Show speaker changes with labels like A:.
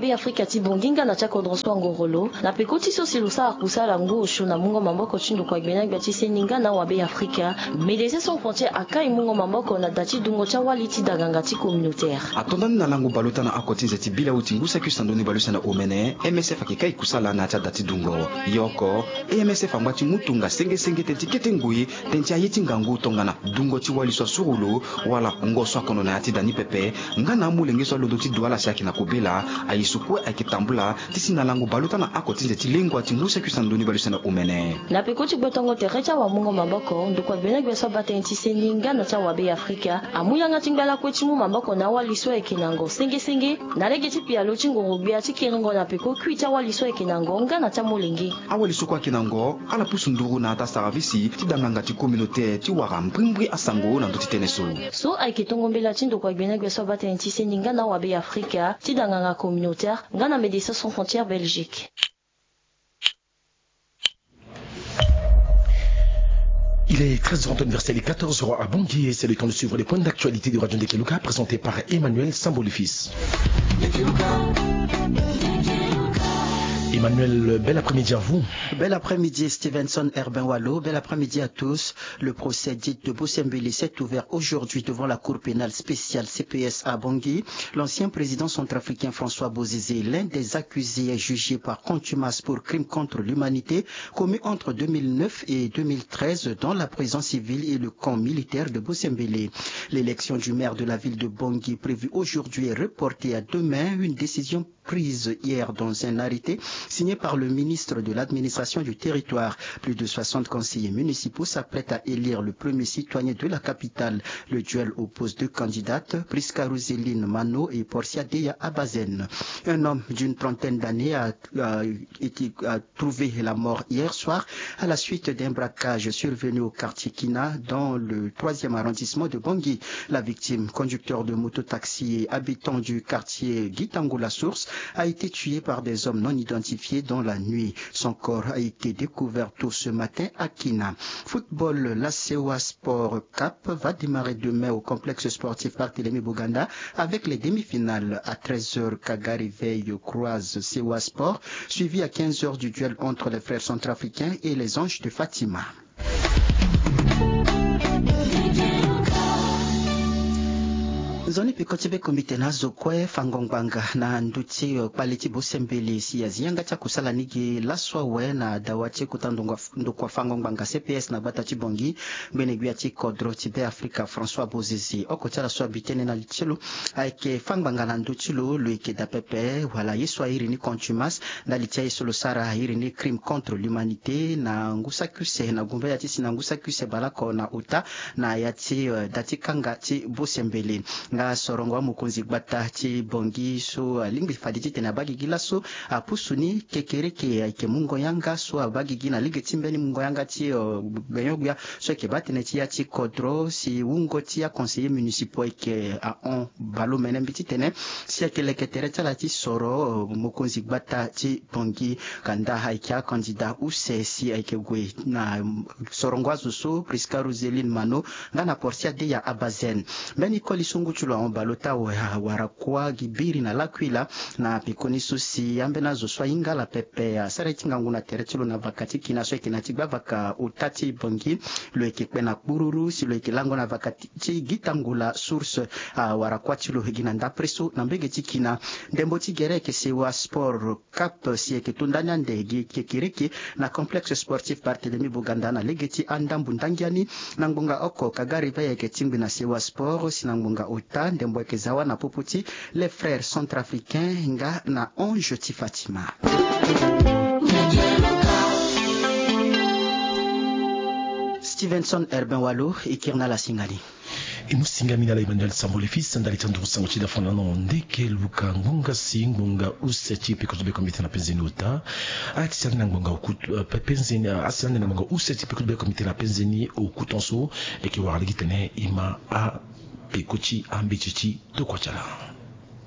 A: wabi Afrika tibonginga na chako droswa ngorolo na pekoti so silusa akusala ngushu na mungo mamboko chindu kwa gbena gbati seninga na wabi Afrika Médecins Sans Frontières akai mungo mamboko na dati dungo cha waliti daganga ti communautaire
B: atondani na lango balota na akotinze ti bila utingusa kusandoni balusa na omene MSF akikai kusala na cha dati dungo yoko MSF ambati mutunga senge tenti ketengui tenti ayeti ngangu tongana dungo ti waliswa surulu wala ngoswa kono na ati dani pepe ngana mulengeswa lodo ti duala siaki na kubela ayisukwe akitambula tisi na lango balota na akotinze ti lengwa ti ngusa kusandoni balusa na omene
A: na pekoti gbetongo terecha wa mungo mamboko ndukwa gbena gbesa batenti seninga na cha wabi Afrika amuyanga tingbala kwechimu mamboko na waliswa ekinango senge na legeti pia lo chingoro bia ti kiringo na peko kuita waliswa ekinango ngana cha molengi
B: awaliswa kwa kinango ala pusunduru na ata saravisi ti danganga ti communauté ti wara mbrimbri asango na ndoti teneso
A: so aikitongo mbela tindo kwa gbena gbesa batenti seninga na wabi Afrika ti danganga communautaire ngana Médecins Sans Frontières Belgique.
C: Il est 13h anniversaire et 14h à Bangui et c'est le temps de suivre les points d'actualité du Radio Ndekeluka présenté par Emmanuel Sambo-le-Fils. Emmanuel, bel après-midi à vous.
D: Bel après-midi Stevenson Herbin Wallo, bel après-midi à tous. Le procès dit de Bosembele s'est ouvert aujourd'hui devant la Cour pénale spéciale CPS à Bangui. L'ancien président centrafricain François Bozizé, l'un des accusés, est jugé par contumace pour crime contre l'humanité commis entre 2009 et 2013 dans la prison civile et le camp militaire de Bosembele. L'élection du maire de la ville de Bangui prévue aujourd'hui est reportée à demain, une décision prise hier dans un arrêté signé par le ministre de l'administration du territoire. Plus de 60 conseillers municipaux s'apprêtent à élire le premier citoyen de la capitale. Le duel oppose deux candidates, Priska Roseline Mano et Portia Deya Abazen. Un homme d'une trentaine d'années a trouvé la mort hier soir à la suite d'un braquage survenu au quartier Kina dans le 3e arrondissement de Bangui. La victime, conducteur de moto-taxi et habitant du quartier Gitango-la-Source, a été tué par des hommes non identifiés dans la nuit. Son corps a été découvert tôt ce matin à Kina. Football, la Sewa Sport Cup va démarrer demain au complexe sportif Barthélémy Boganda avec les demi-finales à 13h. Kagari Veille croise Sewa Sport, suivi à 15h du duel entre les frères centrafricains et les Anges de Fatima. Zoni pikotibe komite nazo kwe fangongbanga na nduti paliti Bosembele si yazianga cha kusala nigi laswa we na dawache kutandungwa fangongbanga CPS na bata chibongi mbene gwiati kodro tibe Afrika François Bozizé oko chala swa bitene na lichelo aike fangbanga na ndutilo luike da pepe wala yeswa iri ni contumace na litia yesolo sara iri ni crime contre l'humanité na ngusa kuse na gumba yati sina ngusa kuse balako na uta na yati dati kanga ti Bosembele nga sorongo mukunzi gbata ti Bongi so lingbi faditi tena bagi gilaso apusuni kekereke aike mungo yanga so abagi gina lige timbeni mungo yanga ti benyogya so ke batene ti ati kodro si ungo ti a conseiller municipal ke a on balo menen biti tene si ke leketere tala ti soro mukunzi gbata ti Bongi kanda haika candidat use si aike gwe na sorongo azuso Priska Roseline Mano ngana Portia Deya Abazen beni kolisungu chulo balota warakwa gibiri na lakwila na pikoni susi ambe nazo swinga la pepe ya saretinga nguna teretilo na vakati kina so kinatigba vaka utati Bongi lo ekekwe na bururu si lo ekilango na vakati gitangula source warakwa tilo higina ndapreso na mbege tikina ndembo tigere ke Sewa Sport Cup si ekitundanya ndege kekiriki na complexe sportif Barthélémy Boganda na legeti andambu ndangiani na ngonga oko Kagari Veille ketingbi na Sewa Sport sinangonga uta ndembo kezawa na poputi les frères centrafricains nga na Ange ti Fatima. Stevenson Herbin Wallo ikirna la singali.
C: Imusingamina la Emmanuel Sambo-le-Fils ndali tanduru sangochi da fanano Ndekeluka ngonga si ngonga useti pekotube komite na penzeni uta ati na ngonga okutu penzeni asana na ngonga useti pekotube komite na penzeni okutonso eki warali tene ima a pekochi ambichichi to kwachala.